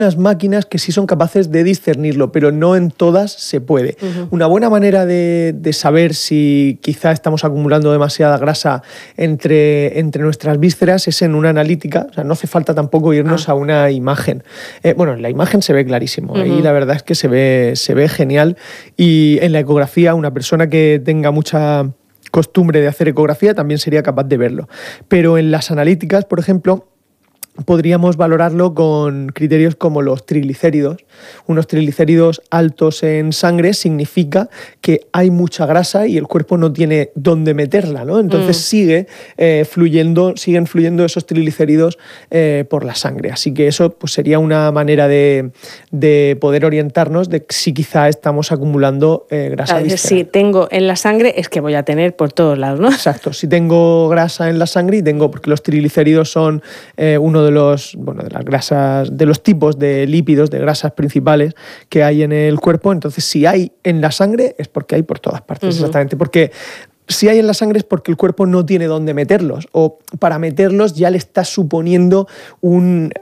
unas máquinas que sí son capaces de discernirlo, pero no en todas se puede. Una buena manera de saber si quizá estamos acumulando demasiada grasa entre nuestras vísceras es en una analítica. O sea, no hace falta tampoco irnos a una imagen. Bueno, en la imagen se ve clarísimo. Ahí la verdad es que se ve genial. Y en la ecografía, una persona que tenga mucha costumbre de hacer ecografía también sería capaz de verlo. Pero en las analíticas, por ejemplo, podríamos valorarlo con criterios como los triglicéridos. Unos triglicéridos altos en sangre significa que hay mucha grasa y el cuerpo no tiene dónde meterla, ¿no? Entonces siguen fluyendo esos triglicéridos por la sangre. Así que eso pues, sería una manera de poder orientarnos de si quizá estamos acumulando grasa visceral. Si tengo en la sangre es que voy a tener por todos lados, ¿no? Exacto. Si tengo grasa en la sangre porque los triglicéridos son uno de las grasas, de los tipos de lípidos, de grasas principales que hay en el cuerpo. Entonces, si hay en la sangre es porque hay por todas partes, exactamente. Porque si hay en la sangre es porque el cuerpo no tiene dónde meterlos, o para meterlos ya le está suponiendo un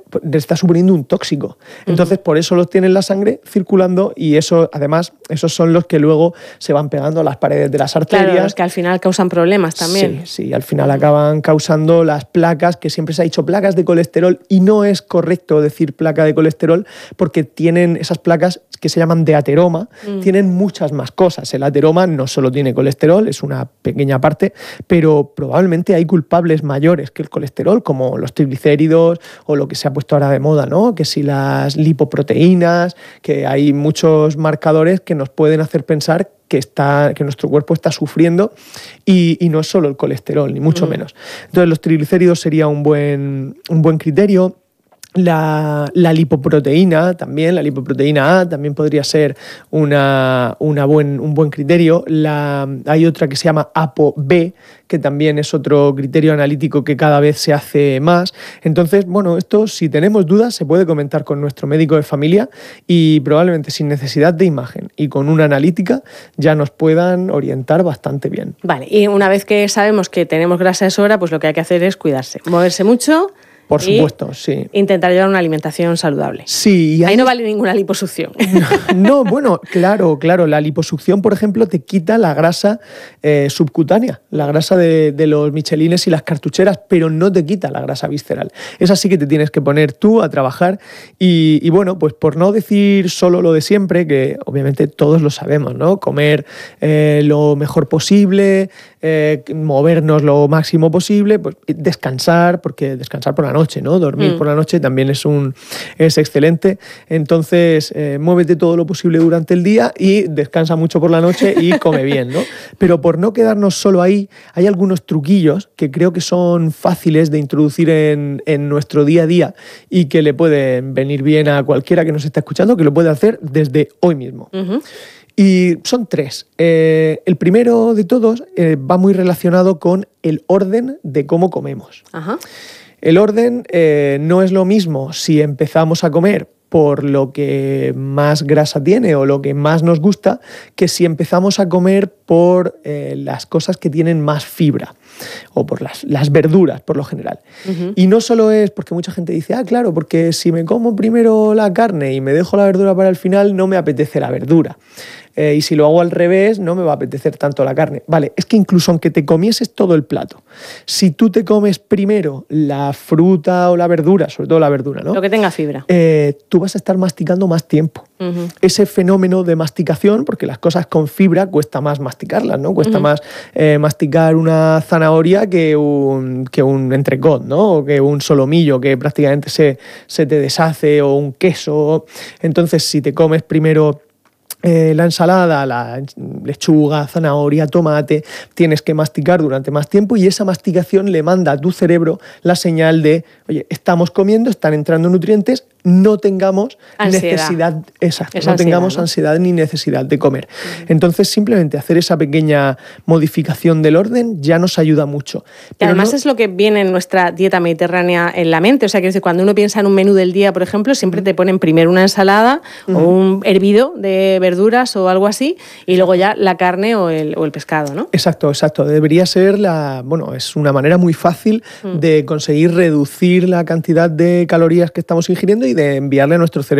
tóxico. Entonces, por eso los tiene en la sangre circulando, y eso, además, esos son los que luego se van pegando a las paredes de las arterias. Claro, los que al final causan problemas también. Sí, al final acaban causando las placas, que siempre se ha dicho placas de colesterol, y no es correcto decir placa de colesterol porque tienen esas placas que se llaman de ateroma, tienen muchas más cosas. El ateroma no solo tiene colesterol, es una pequeña parte, pero probablemente hay culpables mayores que el colesterol, como los triglicéridos o lo que se ha puesto ahora de moda, ¿no? Que si las lipoproteínas, que hay muchos marcadores que nos pueden hacer pensar que nuestro cuerpo está sufriendo, y no es solo el colesterol, ni mucho menos. Entonces los triglicéridos sería un buen criterio. La lipoproteína también, la lipoproteína A también podría ser un buen criterio. Hay otra que se llama ApoB, que también es otro criterio analítico que cada vez se hace más. Entonces, bueno, esto, si tenemos dudas, se puede comentar con nuestro médico de familia, y probablemente sin necesidad de imagen y con una analítica ya nos puedan orientar bastante bien. Vale, y una vez que sabemos que tenemos grasa de sobra, pues lo que hay que hacer es cuidarse, moverse mucho. Por supuesto, sí. Intentar llevar una alimentación saludable. Sí. Ahí no vale ninguna liposucción. No, bueno, claro. La liposucción, por ejemplo, te quita la grasa subcutánea, la grasa de los michelines y las cartucheras, pero no te quita la grasa visceral. Es así que te tienes que poner tú a trabajar y bueno, pues por no decir solo lo de siempre, que obviamente todos lo sabemos, ¿no? Comer lo mejor posible, movernos lo máximo posible, pues descansar, porque descansar por la noche, ¿no? Dormir por la noche también es excelente. Entonces, muévete todo lo posible durante el día y descansa mucho por la noche y come bien, ¿no? Pero por no quedarnos solo ahí, hay algunos truquillos que creo que son fáciles de introducir en nuestro día a día y que le pueden venir bien a cualquiera que nos esté escuchando, que lo puede hacer desde hoy mismo. Y son 3. El primero de todos va muy relacionado con el orden de cómo comemos. El orden no es lo mismo si empezamos a comer por lo que más grasa tiene o lo que más nos gusta, que si empezamos a comer por las cosas que tienen más fibra, o por las verduras, por lo general. Y no solo es porque mucha gente dice, claro, porque si me como primero la carne y me dejo la verdura para el final, no me apetece la verdura. Y si lo hago al revés, no me va a apetecer tanto la carne. Vale, es que incluso aunque te comieses todo el plato, si tú te comes primero la fruta o la verdura, sobre todo la verdura, ¿no? Lo que tenga fibra. Tú vas a estar masticando más tiempo. Ese fenómeno de masticación, porque las cosas con fibra cuesta más masticarlas, ¿no? Cuesta más masticar una zanahoria que un entrecot, ¿no? O que un solomillo que prácticamente se te deshace, o un queso. Entonces, si te comes primero la ensalada, la lechuga, zanahoria, tomate, tienes que masticar durante más tiempo, y esa masticación le manda a tu cerebro la señal de, oye, estamos comiendo, están entrando nutrientes, no tengamos necesidad, no tengamos ansiedad ni necesidad de comer. Entonces, simplemente hacer esa pequeña modificación del orden ya nos ayuda mucho. Y además es lo que viene en nuestra dieta mediterránea en la mente. O sea, que cuando uno piensa en un menú del día, por ejemplo, siempre te ponen primero una ensalada o un hervido de verduras o algo así, y luego ya la carne o el pescado, ¿no? Exacto. Debería ser es una manera muy fácil de conseguir reducir la cantidad de calorías que estamos ingiriendo y de enviarle a nuestro cerebro